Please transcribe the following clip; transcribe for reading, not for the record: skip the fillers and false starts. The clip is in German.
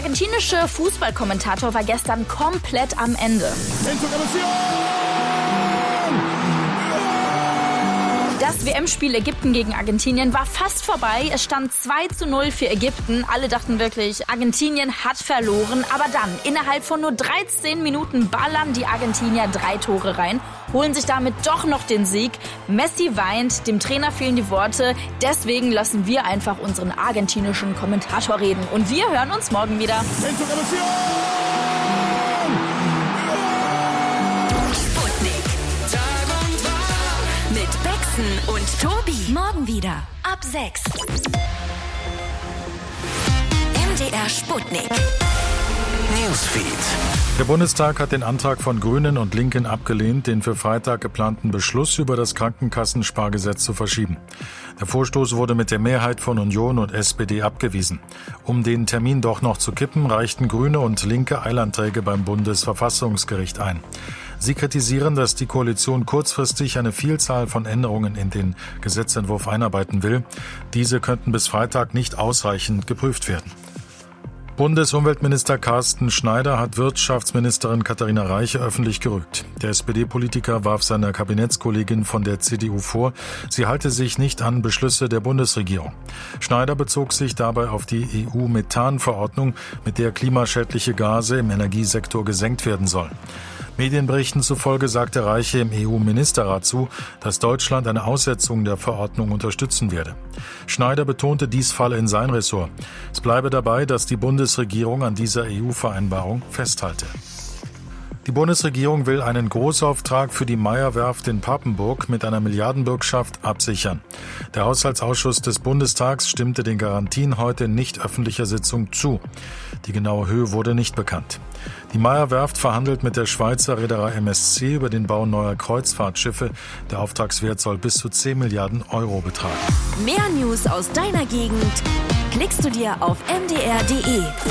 argentinische Fußballkommentator war gestern komplett am Ende. Das WM-Spiel Ägypten gegen Argentinien war fast vorbei. Es stand 2:0 für Ägypten. Alle dachten wirklich, Argentinien hat verloren. Aber dann, innerhalb von nur 13 Minuten ballern die Argentinier 3 Tore rein, holen sich damit doch noch den Sieg. Messi weint, dem Trainer fehlen die Worte. Deswegen lassen wir einfach unseren argentinischen Kommentator reden. Und wir hören uns morgen wieder. Mit Bexen und Tobi. Morgen wieder ab 6. MDR Sputnik. Newsfeed. Der Bundestag hat den Antrag von Grünen und Linken abgelehnt, den für Freitag geplanten Beschluss über das Krankenkassenspargesetz zu verschieben. Der Vorstoß wurde mit der Mehrheit von Union und SPD abgewiesen. Um den Termin doch noch zu kippen, reichten Grüne und Linke Eilanträge beim Bundesverfassungsgericht ein. Sie kritisieren, dass die Koalition kurzfristig eine Vielzahl von Änderungen in den Gesetzentwurf einarbeiten will. Diese könnten bis Freitag nicht ausreichend geprüft werden. Bundesumweltminister Carsten Schneider hat Wirtschaftsministerin Katharina Reiche öffentlich gerügt. Der SPD-Politiker warf seiner Kabinettskollegin von der CDU vor, sie halte sich nicht an Beschlüsse der Bundesregierung. Schneider bezog sich dabei auf die EU-Methan-Verordnung, mit der klimaschädliche Gase im Energiesektor gesenkt werden sollen. Medienberichten zufolge sagte Reiche im EU-Ministerrat zu, dass Deutschland eine Aussetzung der Verordnung unterstützen werde. Schneider betonte, dies falle in sein Ressort. Es bleibe dabei, dass die Bundesregierung an dieser EU-Vereinbarung festhalte. Die Bundesregierung will einen Großauftrag für die Meyer-Werft in Papenburg mit einer Milliardenbürgschaft absichern. Der Haushaltsausschuss des Bundestags stimmte den Garantien heute in nicht öffentlicher Sitzung zu. Die genaue Höhe wurde nicht bekannt. Die Meyer-Werft verhandelt mit der Schweizer Reederei MSC über den Bau neuer Kreuzfahrtschiffe. Der Auftragswert soll bis zu 10 Milliarden Euro betragen. Mehr News aus deiner Gegend klickst du dir auf mdr.de.